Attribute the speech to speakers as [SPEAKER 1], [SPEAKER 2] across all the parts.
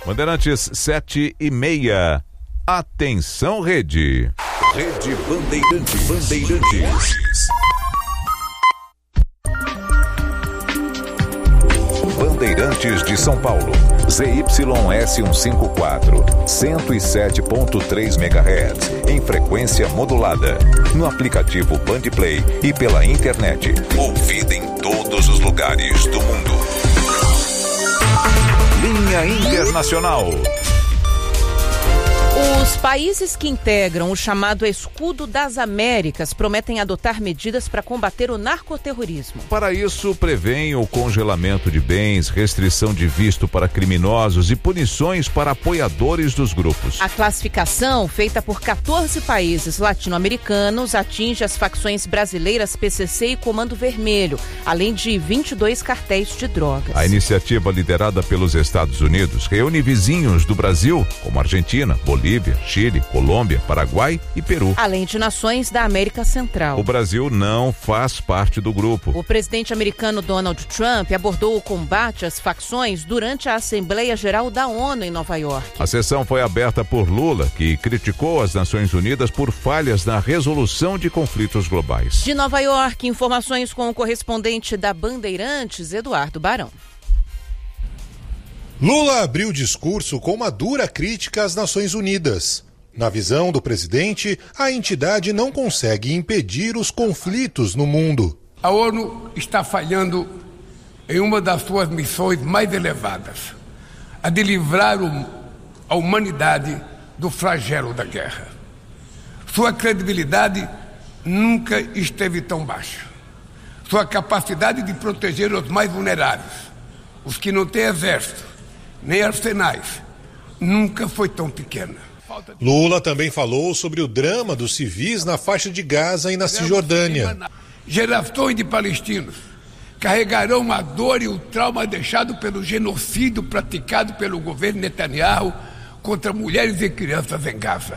[SPEAKER 1] Bandeirantes 7:30. Atenção, Rede.
[SPEAKER 2] Rede Bandeirantes. Bandeirantes de São Paulo. ZYS 154, 107.3 MHz, em frequência modulada. No aplicativo Bandplay e pela internet. Ouvida em todos os lugares do mundo. Linha Internacional.
[SPEAKER 3] Os países que integram o chamado Escudo das Américas prometem adotar medidas para combater o narcoterrorismo.
[SPEAKER 1] Para isso, prevêem o congelamento de bens, restrição de visto para criminosos e punições para apoiadores dos grupos.
[SPEAKER 3] A classificação, feita por 14 países latino-americanos, atinge as facções brasileiras PCC e Comando Vermelho, além de 22 cartéis de drogas.
[SPEAKER 1] A iniciativa, liderada pelos Estados Unidos, reúne vizinhos do Brasil, como Argentina, Bolívia, Chile, Colômbia, Paraguai e Peru.
[SPEAKER 3] Além de nações da América Central.
[SPEAKER 1] O Brasil não faz parte do grupo.
[SPEAKER 3] O presidente americano Donald Trump abordou o combate às facções durante a Assembleia Geral da ONU em Nova York.
[SPEAKER 1] A sessão foi aberta por Lula, que criticou as Nações Unidas por falhas na resolução de conflitos globais.
[SPEAKER 3] De Nova York, informações com o correspondente da Bandeirantes, Eduardo Barão.
[SPEAKER 4] Lula abriu o discurso com uma dura crítica às Nações Unidas. Na visão do presidente, a entidade não consegue impedir os conflitos no mundo.
[SPEAKER 5] A ONU está falhando em uma das suas missões mais elevadas, a de livrar a humanidade do flagelo da guerra. Sua credibilidade nunca esteve tão baixa. Sua capacidade de proteger os mais vulneráveis, os que não têm exército, nem arsenais, nunca foi tão pequena.
[SPEAKER 4] Lula também falou sobre o drama dos civis na faixa de Gaza e na Cisjordânia.
[SPEAKER 5] Gerações de palestinos carregarão a dor e o trauma deixado pelo genocídio praticado pelo governo Netanyahu contra mulheres e crianças em Gaza.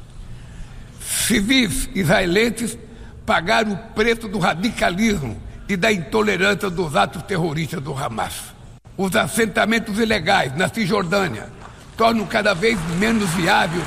[SPEAKER 5] Civis israelenses pagaram o preço do radicalismo e da intolerância dos atos terroristas do Hamas. Os assentamentos ilegais na Cisjordânia tornam cada vez menos viável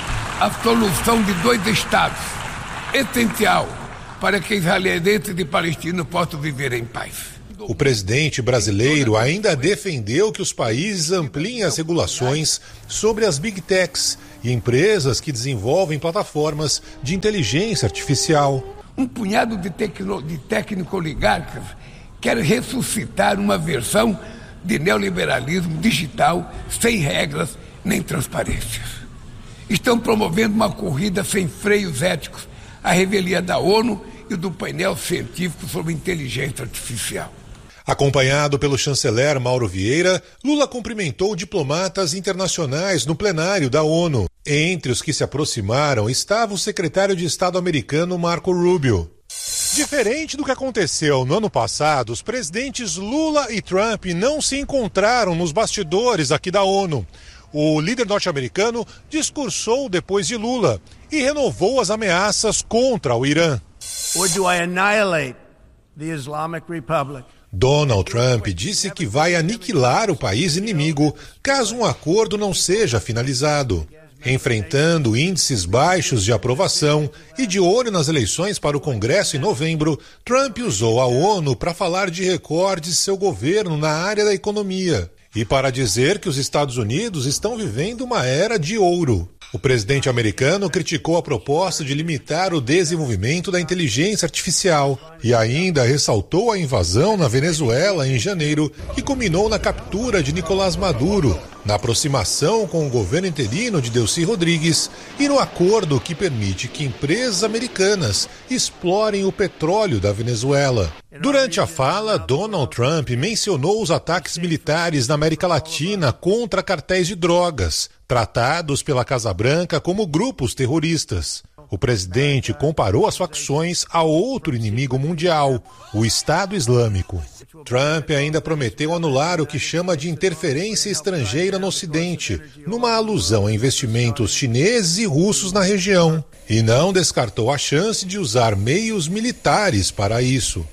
[SPEAKER 5] a solução de 2 estados, essencial para que israelenses e palestinos possam viver em paz.
[SPEAKER 4] O presidente brasileiro ainda defendeu que os países ampliem as regulações sobre as Big Techs e empresas que desenvolvem plataformas de inteligência artificial.
[SPEAKER 5] Um punhado de técnico-oligarcas quer ressuscitar uma versão de neoliberalismo digital sem regras nem transparências. Estão promovendo uma corrida sem freios éticos à revelia da ONU e do painel científico sobre inteligência artificial.
[SPEAKER 4] Acompanhado pelo chanceler Mauro Vieira, Lula cumprimentou diplomatas internacionais no plenário da ONU. Entre os que se aproximaram estava o secretário de Estado americano Marco Rubio. Diferente do que aconteceu no ano passado, os presidentes Lula e Trump não se encontraram nos bastidores aqui da ONU. O líder norte-americano discursou depois de Lula e renovou as ameaças contra o Irã.
[SPEAKER 6] Or do I annihilate the Islamic Republic?
[SPEAKER 4] Donald Trump disse que vai aniquilar o país inimigo caso um acordo não seja finalizado. Enfrentando índices baixos de aprovação e de olho nas eleições para o Congresso em novembro, Trump usou a ONU para falar de recordes de seu governo na área da economia e para dizer que os Estados Unidos estão vivendo uma era de ouro. O presidente americano criticou a proposta de limitar o desenvolvimento da inteligência artificial e ainda ressaltou a invasão na Venezuela em janeiro e culminou na captura de Nicolás Maduro, na aproximação com o governo interino de Delcy Rodrigues e no acordo que permite que empresas americanas explorem o petróleo da Venezuela. Durante a fala, Donald Trump mencionou os ataques militares na América Latina contra cartéis de drogas, tratados pela Casa Branca como grupos terroristas. O presidente comparou as facções a outro inimigo mundial, o Estado Islâmico. Trump ainda prometeu anular o que chama de interferência estrangeira no Ocidente, numa alusão a investimentos chineses e russos na região, e não descartou a chance de usar meios militares para isso.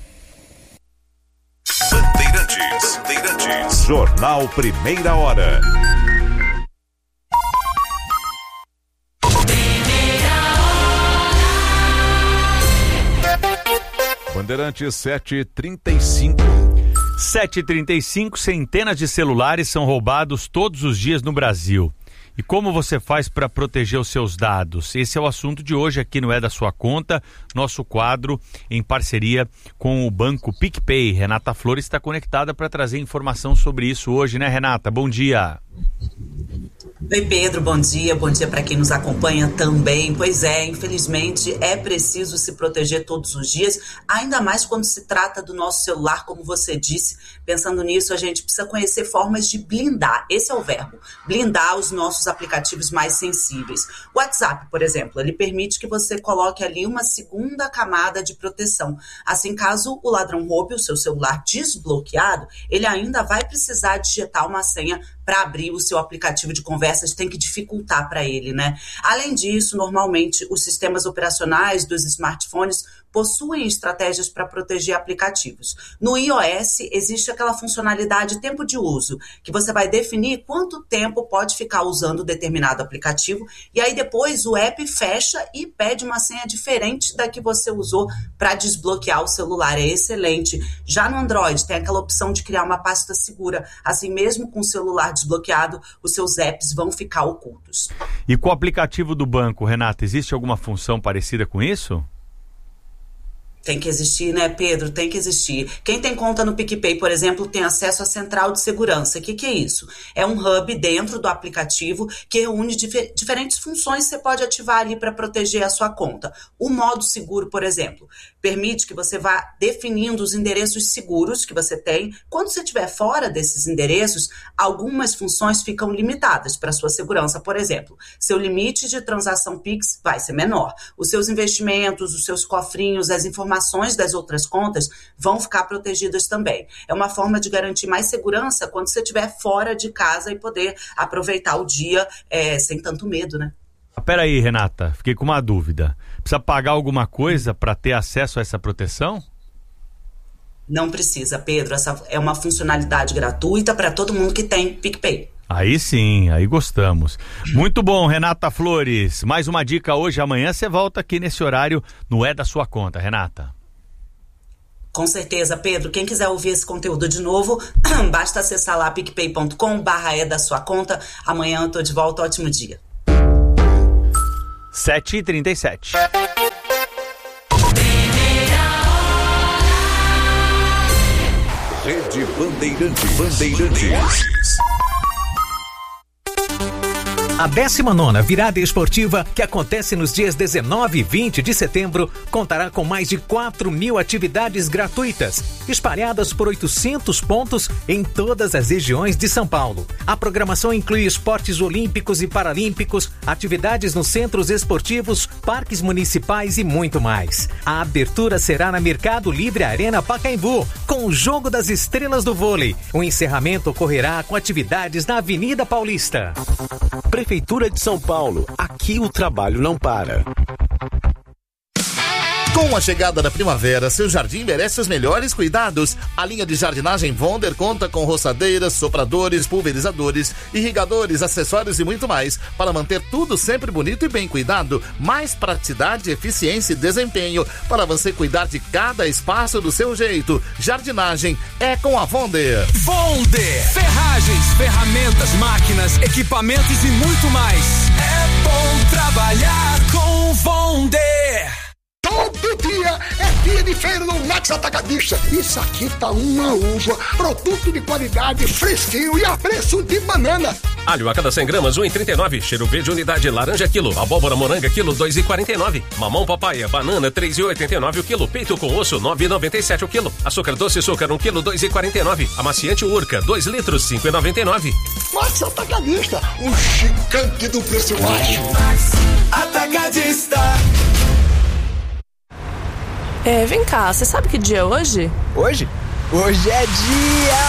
[SPEAKER 2] Bandeirantes.
[SPEAKER 1] Jornal Primeira Hora. Bandeirantes 7h35.
[SPEAKER 7] 7h35, centenas de celulares são roubados todos os dias no Brasil. E como você faz para proteger os seus dados? Esse é o assunto de hoje aqui no É da Sua Conta, nosso quadro em parceria com o Banco PicPay. Renata Flores está conectada para trazer informação sobre isso hoje, né, Renata? Bom dia.
[SPEAKER 8] Oi, Pedro, bom dia para quem nos acompanha também. Pois é, infelizmente é preciso se proteger todos os dias, ainda mais quando se trata do nosso celular, como você disse. Pensando nisso, a gente precisa conhecer formas de blindar, esse é o verbo, blindar os nossos aplicativos mais sensíveis. O WhatsApp, por exemplo, ele permite que você coloque ali uma segunda camada de proteção. Assim, caso o ladrão roube o seu celular desbloqueado, ele ainda vai precisar digitar uma senha para abrir o seu aplicativo de conversas, tem que dificultar para ele, né? Além disso, normalmente, os sistemas operacionais dos smartphones possuem estratégias para proteger aplicativos. No iOS, existe aquela funcionalidade tempo de uso, que você vai definir quanto tempo pode ficar usando determinado aplicativo, e aí depois o app fecha e pede uma senha diferente da que você usou para desbloquear o celular. É excelente. Já no Android, tem aquela opção de criar uma pasta segura. Assim, mesmo com o celular desbloqueado, os seus apps vão ficar ocultos.
[SPEAKER 7] E com o aplicativo do banco, Renata, existe alguma função parecida com isso?
[SPEAKER 8] Tem que existir, né, Pedro? Tem que existir. Quem tem conta no PicPay, por exemplo, tem acesso à central de segurança. O que é isso? É um hub dentro do aplicativo que reúne diferentes funções que você pode ativar ali para proteger a sua conta. O modo seguro, por exemplo, permite que você vá definindo os endereços seguros que você tem. Quando você estiver fora desses endereços, algumas funções ficam limitadas para a sua segurança. Por exemplo, seu limite de transação Pix vai ser menor. Os seus investimentos, os seus cofrinhos, as informações das outras contas vão ficar protegidas também. É uma forma de garantir mais segurança quando você estiver fora de casa e poder aproveitar o dia sem tanto medo, né?
[SPEAKER 7] Peraí, Renata, fiquei com uma dúvida. Precisa pagar alguma coisa para ter acesso a essa proteção?
[SPEAKER 8] Não precisa, Pedro. Essa é uma funcionalidade gratuita para todo mundo que tem PicPay.
[SPEAKER 7] Aí sim, aí gostamos. Muito bom, Renata Flores. Mais uma dica hoje, amanhã você volta aqui nesse horário no É da Sua Conta, Renata.
[SPEAKER 8] Com certeza, Pedro. Quem quiser ouvir esse conteúdo de novo, basta acessar lá picpay.com/é da sua conta. Amanhã eu tô de volta. Ótimo dia.
[SPEAKER 7] 7h37.
[SPEAKER 2] Rede Bandeirantes.
[SPEAKER 9] A 19ª Virada Esportiva, que acontece nos dias 19 e 20 de setembro, contará com mais de 4.000 atividades gratuitas, espalhadas por 800 pontos em todas as regiões de São Paulo. A programação inclui esportes olímpicos e paralímpicos, atividades nos centros esportivos, parques municipais e muito mais. A abertura será na Mercado Livre Arena Pacaembu, com o Jogo das Estrelas do Vôlei. O encerramento ocorrerá com atividades na Avenida Paulista.
[SPEAKER 10] Prefeitura de São Paulo, aqui o trabalho não para.
[SPEAKER 11] Com a chegada da primavera, seu jardim merece os melhores cuidados. A linha de jardinagem Wonder conta com roçadeiras, sopradores, pulverizadores, irrigadores, acessórios e muito mais para manter tudo sempre bonito e bem cuidado. Mais praticidade, eficiência e desempenho para você cuidar de cada espaço do seu jeito. Jardinagem é com a Wonder.
[SPEAKER 12] Wonder! Ferragens, ferramentas, máquinas, equipamentos e muito mais. É bom trabalhar com Wonder!
[SPEAKER 13] Todo dia é dia de feira no Max Atacadista. Isso aqui tá uma uva, produto de qualidade, fresquinho e a preço de banana.
[SPEAKER 14] Alho a cada 100 gramas, 1,39. Cheiro verde, unidade, laranja, quilo. Abóbora moranga, quilo, 2,49. Mamão papaya, banana, 3,89 o quilo. Peito com osso, 9,97 o quilo. Açúcar doce, açúcar, 1 quilo, 2,49. Amaciante Urca, 2 litros, 5,99.
[SPEAKER 13] Max Atacadista, o gigante do preço baixo.
[SPEAKER 12] Max Atacadista.
[SPEAKER 15] Vem cá, você sabe que dia é hoje?
[SPEAKER 16] Hoje? Hoje é dia